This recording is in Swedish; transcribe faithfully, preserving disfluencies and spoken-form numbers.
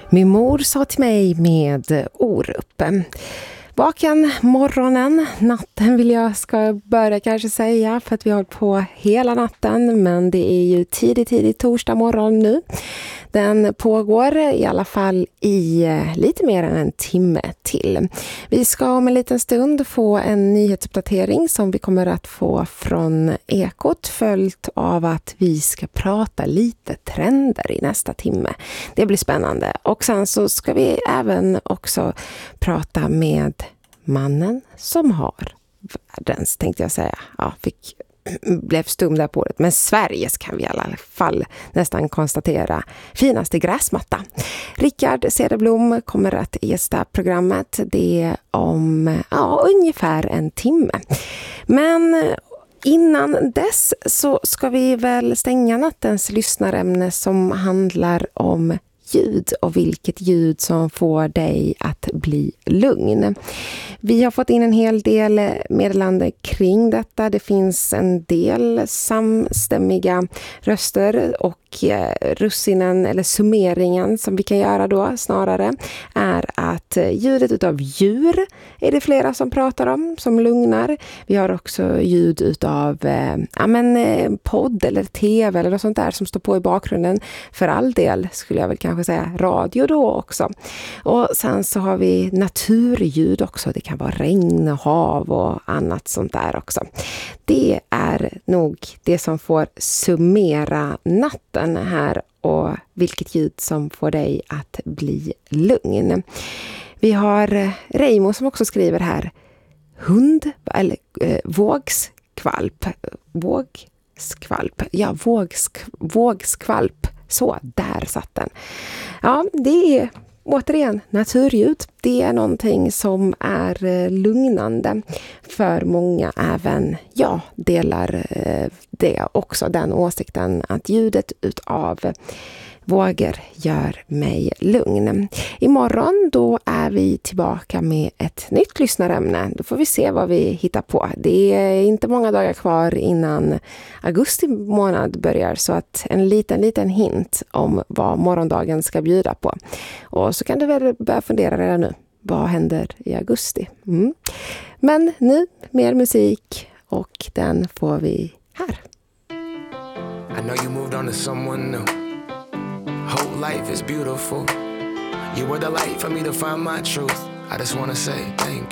Min mor sa till mig med Orup. Vaken morgonen, natten vill jag ska börja kanske säga, för att vi har hållit på hela natten, men det är ju tidigt, tidigt torsdag morgon nu. Den pågår i alla fall i lite mer än en timme till. Vi ska om en liten stund få en nyhetsuppdatering som vi kommer att få från Ekot, följt av att vi ska prata lite trender i nästa timme. Det blir spännande. Och sen så ska vi även också prata med mannen som har världens, tänkte jag säga. Ja, fick blev stum där på det. Men Sveriges kan vi i alla fall nästan konstatera finaste gräsmatta. Rickard Cederblom kommer att gästa programmet. Det är om ja, ungefär en timme. Men innan dess så ska vi väl stänga nattens lyssnarämne som handlar om ljud och vilket ljud som får dig att bli lugn. Vi har fått in en hel del meddelande kring detta. Det finns en del samstämmiga röster och russinen eller summeringen som vi kan göra då snarare är att ljudet utav djur är det flera som pratar om som lugnar. Vi har också ljud utav eh, ja, men, podd eller tv eller något sånt där som står på i bakgrunden. För all del skulle jag väl kanske säga radio då också. Och sen så har vi naturljud också. Det kan vara regn, hav och annat sånt där också. Det är nog det som får summera natten här och vilket ljud som får dig att bli lugn. Vi har Reimo som också skriver här hund eller eh, vågskvalp vågskvalp ja vågsk, vågskvalp så där satt den. Ja, det är återigen naturljud. Det är någonting som är lugnande för många. Även jag delar det också, den åsikten att ljudet utav vågor gör mig lugn. Imorgon då är vi tillbaka med ett nytt lyssnarämne. Då får vi se vad vi hittar på. Det är inte många dagar kvar innan augusti månad börjar, så att en liten liten hint om vad morgondagen ska bjuda på. Och så kan du väl börja fundera redan nu. Vad händer i augusti? Mm. Men nu mer musik och den får vi här. I know you moved on to someone new. Whole life is beautiful. You were the light for me to find my truth. I just wanna say thank